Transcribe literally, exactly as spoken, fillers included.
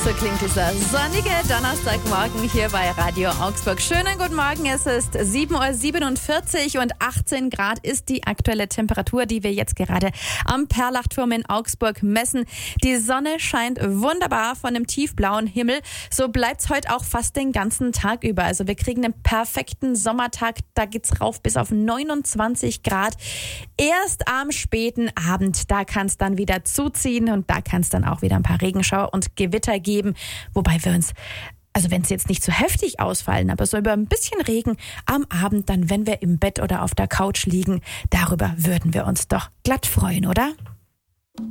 So klingt dieser sonnige Donnerstagmorgen hier bei Radio Augsburg. Schönen guten Morgen, es ist sieben Uhr siebenundvierzig und achtzehn Grad ist die aktuelle Temperatur, die wir jetzt gerade am Perlachturm in Augsburg messen. Die Sonne scheint wunderbar von dem tiefblauen Himmel. So bleibt's heute auch fast den ganzen Tag über. Also wir kriegen einen perfekten Sommertag, da geht's rauf bis auf neunundzwanzig Grad. Erst am späten Abend, da kann's dann wieder zuziehen und da kann's dann auch wieder ein paar Regenschauer und Gewitter geben. Wobei wir uns, also wenn es jetzt nicht so heftig ausfallen, aber so über ein bisschen Regen am Abend, dann wenn wir im Bett oder auf der Couch liegen, darüber würden wir uns doch glatt freuen, oder?